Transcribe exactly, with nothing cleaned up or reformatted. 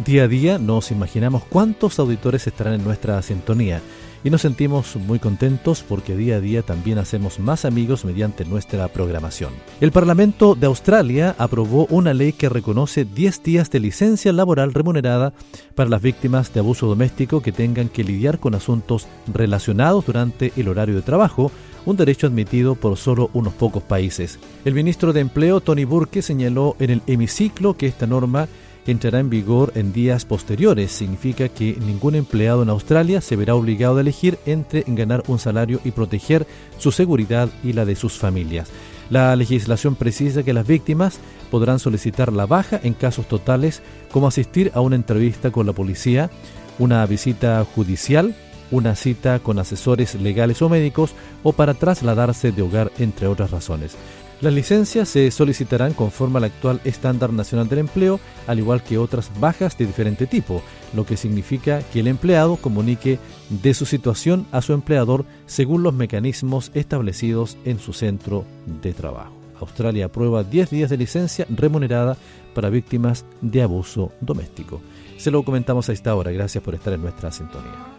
Día a día nos imaginamos cuántos auditores estarán en nuestra sintonía y nos sentimos muy contentos porque día a día también hacemos más amigos mediante nuestra programación. El Parlamento de Australia aprobó una ley que reconoce diez días de licencia laboral remunerada para las víctimas de abuso doméstico que tengan que lidiar con asuntos relacionados durante el horario de trabajo, un derecho admitido por solo unos pocos países. El ministro de Empleo, Tony Burke, señaló en el hemiciclo que esta norma entrará en vigor en días posteriores. Significa que ningún empleado en Australia se verá obligado a elegir entre ganar un salario y proteger su seguridad y la de sus familias. La legislación precisa que las víctimas podrán solicitar la baja en casos totales como asistir a una entrevista con la policía, una visita judicial, una cita con asesores legales o médicos o para trasladarse de hogar, entre otras razones. Las licencias se solicitarán conforme al actual estándar nacional del empleo, al igual que otras bajas de diferente tipo, lo que significa que el empleado comunique de su situación a su empleador según los mecanismos establecidos en su centro de trabajo. Australia aprueba diez días de licencia remunerada para víctimas de abuso doméstico. Se lo comentamos a esta hora. Gracias por estar en nuestra sintonía.